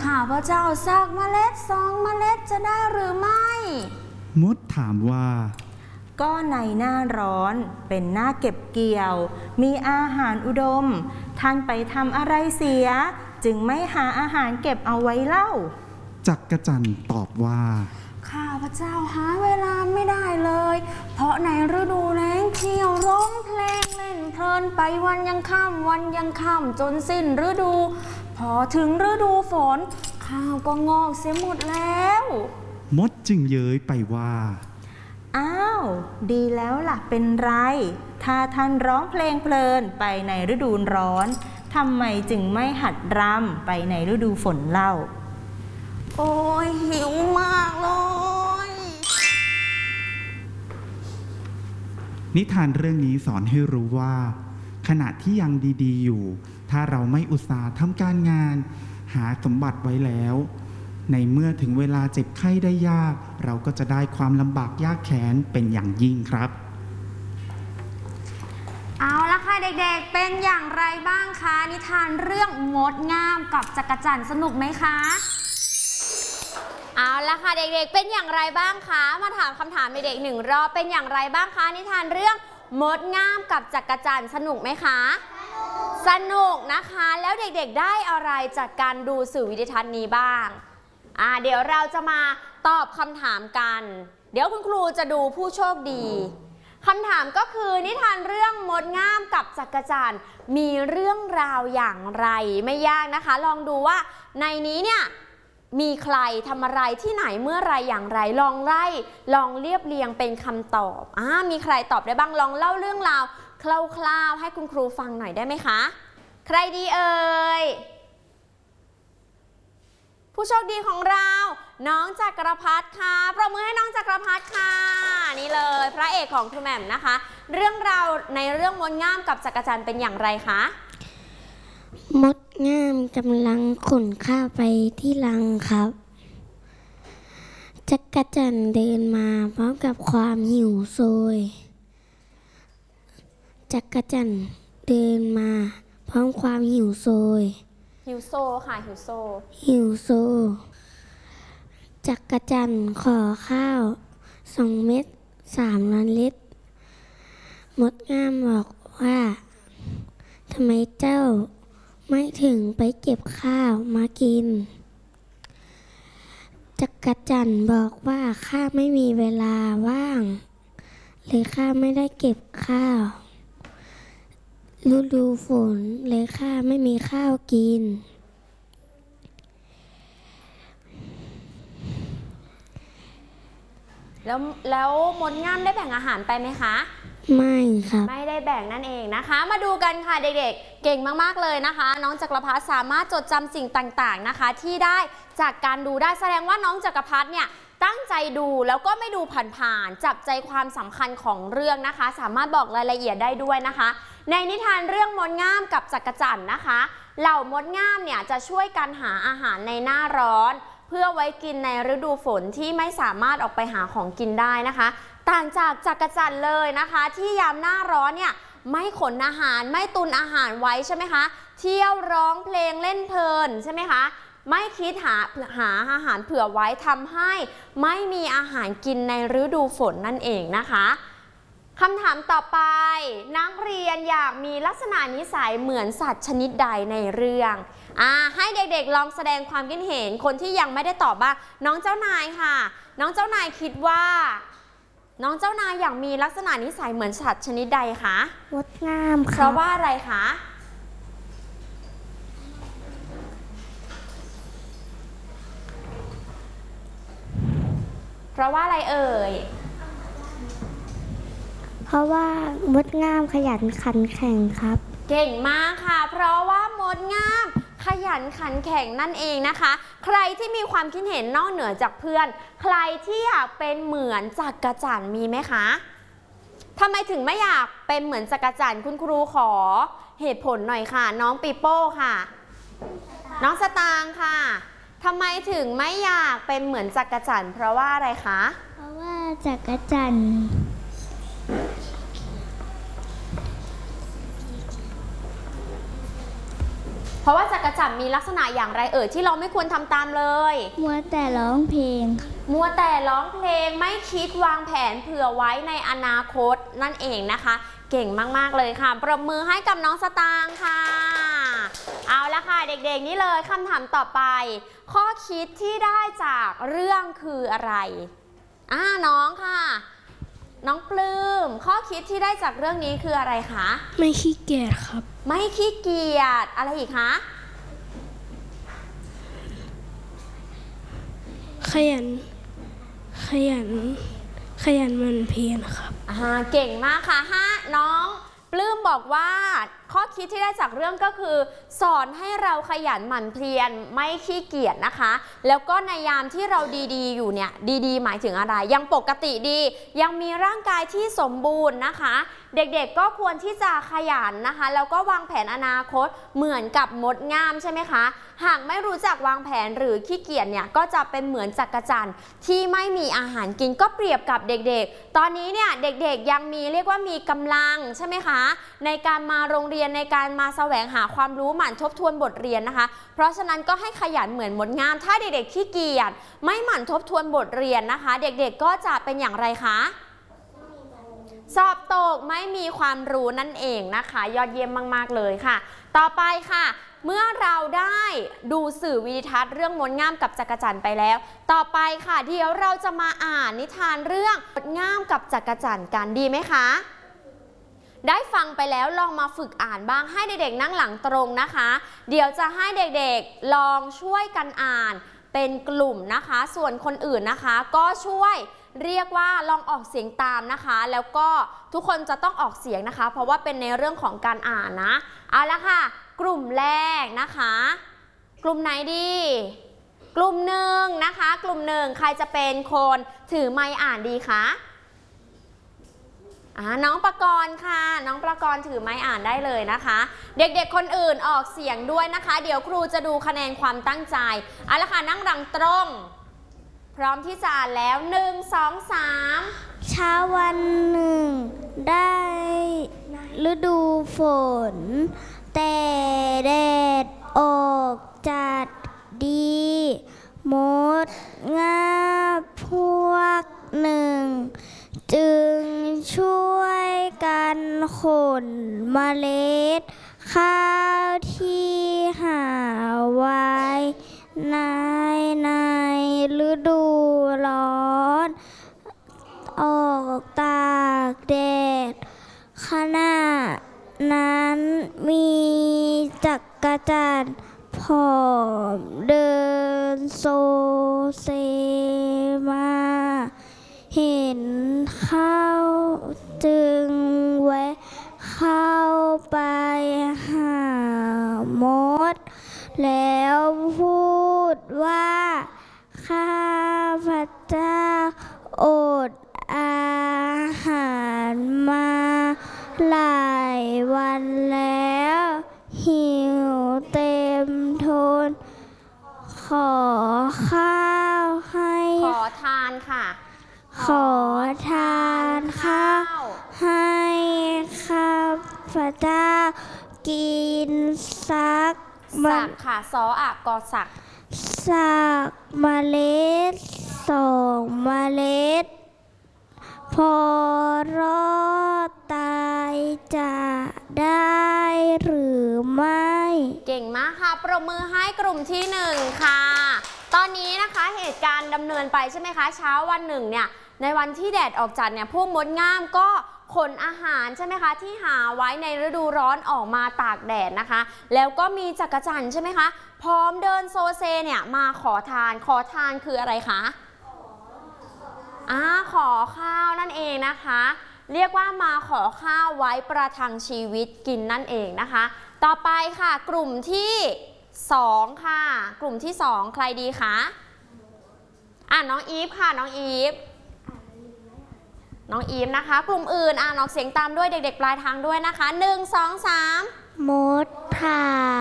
ข้าพเจ้าสักเมล็ด2 เมล็ดจะได้หรือไม่มดถามว่าก็ในหน้าร้อนเป็นหน้าเก็บเกี่ยวมีอาหารอุดมท่านไปทำอะไรเสียจึงไม่หาอาหารเก็บเอาไว้เล่าจักรจันทร์ตอบว่าข้าพเจ้าหาเวลาไม่ได้เลยเพราะในฤดูแล้งเที่ยวร้องเพลงเล่นเพลินไปวันยังค่ำวันยังค่ำจนสิ้นฤดูพอถึงฤดูฝนข้าวก็งอกเสียหมดแล้วมดจึงเย้ยไปว่าอ้าวดีแล้วล่ะเป็นไรถ้าท่านร้องเพลงเพลินไปในฤดูร้อนทำไมจึงไม่หัดรำไปในฤดูฝนเล่าโอ้ยหิวมากเลยนิทานเรื่องนี้สอนให้รู้ว่าขณะที่ยังดีๆอยู่ถ้าเราไม่อุตส่าห์ทำการงานหาสมบัติไว้แล้วในเมื่อถึงเวลาเจ็บไข้ได้ยากเราก็จะได้ความลำบากยากแค้นเป็นอย่างยิ่งครับเอาละค่ะเด็กๆเป็นอย่างไรบ้างคะนิทานเรื่องมดงามกับจักรจั่นสนุกไหมคะเอาละค่ะเด็กๆเป็นอย่างไรบ้างคะมาถามคำถามเด็กๆ1 รอบเป็นอย่างไรบ้างคะนิทานเรื่องมดงามกับจักรจั่นสนุกไหมคะสนุกนะคะแล้วเด็กๆได้อะไรจากการดูสื่อวิดีทัศน์นี้บ้างเดี๋ยวเราจะมาตอบคำถามกันเดี๋ยวคุณครูจะดูผู้โชคดีคำถามก็คือนิทานเรื่องมดงามกับจักรจั่นมีเรื่องราวอย่างไรไม่ยากนะคะลองดูว่าในนี้เนี่ยมีใครทำอะไรที่ไหนเมื่อไรอย่างไรลองไล่ลองเรียบเรียงเป็นคำตอบมีใครตอบได้บ้างลองเล่าเรื่องราวคร่าวๆให้คุณครูฟังหน่อยได้ไหมคะใครดีเอ่ยผู้โชคดีของเราน้องจักรพัฒน์ค่ะปรบมือให้น้องจักรพัฒน์ค่ะนี่เลยพระเอกของครูแหม่มนะคะเรื่องราวในเรื่องมดงามกับจักรจั่นเป็นอย่างไรคะมดงามกำลังขนข้าวไปที่รังครับจักรจั่นเดินมาพร้อมกับความหิวโซยจักรจั่นเดินมาพร้อมความหิวโซยหิวโซค่ะหิวโซจักรจั่นขอข้าว2 เม็ด3 เมล็ดมดงามบอกว่าทำไมเจ้าไม่ถึงไปเก็บข้าวมากินจักรจั่นบอกว่าข้าไม่มีเวลาว่างเลยข้าไม่ได้เก็บข้าวฤดูฝนเลยข้าไม่มีข้าวกินแล้วมดงามได้แบ่งอาหารไปไหมคะไม่ครับไม่ได้แบ่งนั่นเองนะคะมาดูกันค่ะเด็กๆเก่งมากๆเลยนะคะน้องจักรพัฒน์สามารถจดจำสิ่งต่างๆนะคะที่ได้จากการดูได้แสดงว่าน้องจักรพัฒน์เนี่ยตั้งใจดูแล้วก็ไม่ดูผ่านๆจับใจความสำคัญของเรื่องนะคะสามารถบอกรายละเอียดได้ด้วยนะคะในนิทานเรื่องมดงามกับจักรจั่นนะคะเหล่ามดงามเนี่ยจะช่วยกันหาอาหารในหน้าร้อนเพื่อไว้กินในฤดูฝนที่ไม่สามารถออกไปหาของกินได้นะคะต่างจากจักรจั่นเลยนะคะที่ยามหน้าร้อนเนี่ยไม่ขนอาหารไม่ตุนอาหารไว้ใช่ไหมคะเที่ยวร้องเพลงเล่นเพลินใช่ไหมคะไม่คิดหาอาหารเผื่อไว้ทำให้ไม่มีอาหารกินในฤดูฝนนั่นเองนะคะคำถามต่อไปนักเรียนอยากมีลักษณะนิสัยเหมือนสัตว์ชนิดใดในเรื่องให้เด็กๆลองแสดงความคิดเห็นคนที่ยังไม่ได้ตอบบ้างน้องเจ้านายค่ะน้องเจ้านายคิดว่าน้องเจ้านายอยากมีลักษณะนิสัยเหมือนสัตว์ชนิดใดคะมดงามค่ะเพราะว่าอะไรคะเพราะว่าอะไรเอ่ยเพราะว่ามดงามขยันขันแข็งครับเก่งมากค่ะเพราะว่ามดงามขยันขันแข็งนั่นเองนะคะใครที่มีความคิดเห็นนอกเหนือจากเพื่อนใครที่อยากเป็นเหมือนจักรจั่นมีไหมคะทำไมถึงไม่อยากเป็นเหมือนจักรจั่นคุณครูขอเหตุผลหน่อยค่ะน้องปีโป้ค่ะน้องสตางค์ค่ะทำไมถึงไม่อยากเป็นเหมือนจักรจั่นเพราะว่าอะไรคะเพราะว่าจักรจั่นเพเพราะว่าจักรจั่นมีลักษณะอย่างไรที่เราไม่ควรทำตามเลยมัวแต่ร้องเพลงมัวแต่ร้องเพลงไม่คิดวางแผนเผื่อไว้ในอนาคตนั่นเองนะคะ เก่งมากๆเลยค่ะปรบมือให้กับน้องสตางค์ค่ะเอาละค่ะเด็กๆนี่เลยคำถามต่อไปข้อคิดที่ได้จากเรื่องคืออะไรน้องค่ะน้องปลื้มข้อคิดที่ได้จากเรื่องนี้คืออะไรคะไม่ขี้เกียจครับไม่ขี้เกียจอะไรอีกคะขยันมันเพียรครับเก่งมากค่ะน้องปลื้มบอกว่าข้อคิดที่ได้จากเรื่องก็คือสอนให้เราขยันหมั่นเพียรไม่ขี้เกียจนะคะแล้วก็ในยามที่เราดีๆอยู่เนี่ยดีๆหมายถึงอะไรยังปกติดียังมีร่างกายที่สมบูรณ์นะคะเด็กๆก็ควรที่จะขยันนะคะแล้วก็วางแผนอนาคตเหมือนกับมดงามใช่ไหมคะหากไม่รู้จักวางแผนหรือขี้เกียจเนี่ยก็จะเป็นเหมือนจักรจั่นที่ไม่มีอาหารกินก็เปรียบกับเด็กๆตอนนี้เนี่ยเด็กๆยังมีเรียกว่ามีกำลังใช่ไหมคะในการมาโรงเรียนในการมาแสวงหาความรู้หมั่นทบทวนบทเรียนนะคะเพราะฉะนั้นก็ให้ขยันเหมือนมดงามถ้าเด็กๆขี้เกียจไม่หมั่นทบทวนบทเรียนนะคะเด็กๆก็จะเป็นอย่างไรคะสอบตกไม่มีความรู้นั่นเองนะคะยอดเยี่ยมมากๆเลยค่ะต่อไปค่ะเมื่อเราได้ดูสื่อวิดิทัศน์เรื่องมดงามกับจักรจั่นไปแล้วต่อไปค่ะเดี๋ยวเราจะมาอ่านนิทานเรื่องมดงามกับจักรจั่นกันดีไหมคะได้ฟังไปแล้วลองมาฝึกอ่านบ้างให้เด็กๆนั่งหลังตรงนะคะเดี๋ยวจะให้เด็กๆลองช่วยกันอ่านเป็นกลุ่มนะคะส่วนคนอื่นนะคะก็ช่วยเรียกว่าลองออกเสียงตามนะคะแล้วก็ทุกคนจะต้องออกเสียงนะคะเพราะว่าเป็นในเรื่องของการอ่านนะเอาละค่ะกลุ่มแรกนะคะกลุ่มไหนดีกลุ่มหนึ่งนะคะกลุ่มหนึ่งใครจะเป็นคนถือไมค์อ่านดีคะน้องประกรณ์ค่ะน้องประกรณ์ถือไม้อ่านได้เลยนะคะเด็กๆคนอื่นออกเสียงด้วยนะคะเดี๋ยวครูจะดูคะแนนความตั้งใจเอาละค่ะนั่งหลังตรงพร้อมที่จะอ่านแล้ว1 2 3 เช้าวันหนึ่งได้ฤดูฝนแต่แดดออกจัดดีมดงาพวกหนึ่งจึงช่วยกันขนเมล็ดข้าวที่หาไว้ในฤดูร้อนออกตากแดดขณะนั้นมีจักรจั่นผอมเดินโซเซมาเห็นเข้าจึงแวะเข้าไปหามดแล้วพูดว่าข้าพเจ้าอดอาหารมาหลายวันแล้วหิวเต็มทนขอข้าวให้ขอทานค่ะขอทานข้าวให้ข้าพเจ้ากินสักค่ะสออะกอสักเมล็ด2 เมล็ดพอรอดตายจะได้หรือไม่เก่งมากค่ะปรบมือให้กลุ่มที่1ค่ะตอนนี้นะคะเหตุการณ์ดำเนินไปใช่ไหมคะเช้าวันหนึ่งเนี่ยในวันที่แดดออกจัดเนี่ยพวกมดงามก็ขนอาหารใช่ไหมคะที่หาไว้ในฤดูร้อนออกมาตากแดดนะคะแล้วก็มีจักรจั่นใช่ไหมคะพร้อมเดินโซเซเนี่ยมาขอทานคืออะไรคะขอข้าวนั่นเองนะคะเรียกว่ามาขอข้าวไว้ประทังชีวิตกินนั่นเองนะคะต่อไปค่ะกลุ่มที่2ค่ะกลุ่มที่2ใครดีคะน้องอีฟค่ะน้องอีฟนะคะกลุ่มอื่นน้องเสียงตามด้วยเด็กๆปลายทางด้วยนะคะ1 2 3มดผ่า